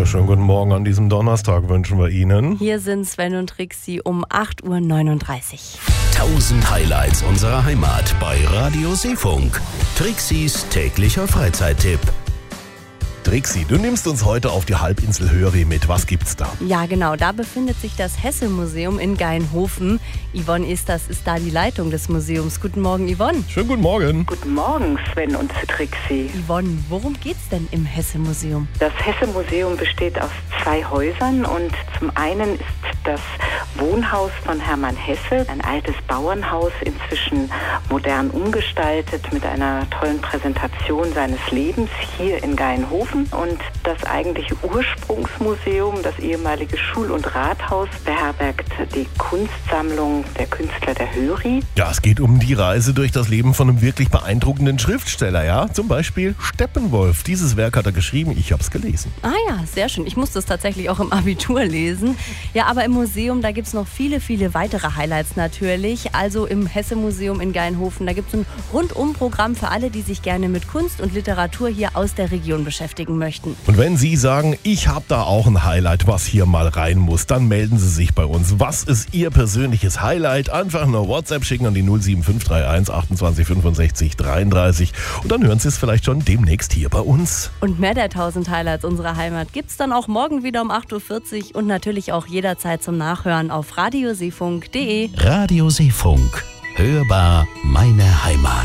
wunderschönen guten Morgen an diesem Donnerstag wünschen wir Ihnen. Hier sind Sven und Trixi um 8.39 Uhr. 1000 Highlights unserer Heimat bei Radio Seefunk. Trixis täglicher Freizeittipp. Trixi, du nimmst uns heute auf die Halbinsel Höri mit. Was gibt's da? Ja, genau. Da befindet sich das Hesse-Museum in Gainhofen. Yvonne Esters ist da die Leitung des Museums. Guten Morgen, Yvonne. Schönen guten Morgen. Guten Morgen, Sven und Trixi. Yvonne, worum geht's denn im Hesse-Museum? Das Hesse-Museum besteht aus 2 Häusern und zum einen ist das Wohnhaus von Hermann Hesse, ein altes Bauernhaus, inzwischen modern umgestaltet mit einer tollen Präsentation seines Lebens hier in Gainhofen. Und das eigentliche Ursprungsmuseum, das ehemalige Schul- und Rathaus, beherbergt die Kunstsammlung der Künstler der Höri. Ja, es geht um die Reise durch das Leben von einem wirklich beeindruckenden Schriftsteller, ja? Zum Beispiel Steppenwolf. Dieses Werk hat er geschrieben, ich habe es gelesen. Ah ja, sehr schön. Ich musste es tatsächlich auch im Abitur lesen. Ja, aber im Museum, da gibt es noch viele, viele weitere Highlights natürlich. Also im Hesse-Museum in Gainhofen, da gibt es ein Rundumprogramm für alle, die sich gerne mit Kunst und Literatur hier aus der Region beschäftigen möchten. Und wenn Sie sagen, ich habe da auch ein Highlight, was hier mal rein muss, dann melden Sie sich bei uns. Was ist Ihr persönliches Highlight? Einfach eine WhatsApp schicken an die 07531 28 65 33 und dann hören Sie es vielleicht schon demnächst hier bei uns. Und mehr der 1000 Highlights unserer Heimat gibt's dann auch morgen wieder um 8.40 Uhr und natürlich auch jederzeit zum Nachhören auf radioseefunk.de. Radio Seefunk. Hörbar meine Heimat.